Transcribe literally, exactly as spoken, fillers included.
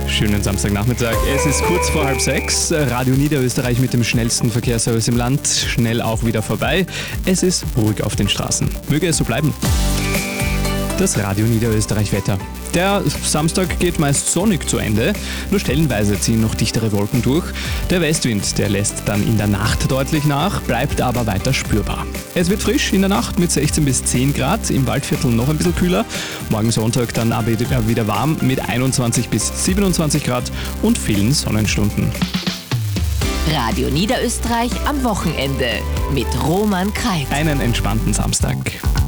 Schönen Samstagnachmittag. Es ist kurz vor halb sechs. Radio Niederösterreich mit dem schnellsten Verkehrsservice im Land. Schnell auch wieder vorbei. Es ist ruhig auf den Straßen. Möge es so bleiben. Das Radio Niederösterreich Wetter. Der Samstag geht meist sonnig zu Ende, nur stellenweise ziehen noch dichtere Wolken durch. Der Westwind, der lässt dann in der Nacht deutlich nach, bleibt aber weiter spürbar. Es wird frisch in der Nacht mit sechzehn bis zehn Grad, im Waldviertel noch ein bisschen kühler. Morgen Sonntag dann aber wieder warm mit einundzwanzig bis siebenundzwanzig Grad und vielen Sonnenstunden. Radio Niederösterreich am Wochenende mit Roman Kreiz. Einen entspannten Samstag.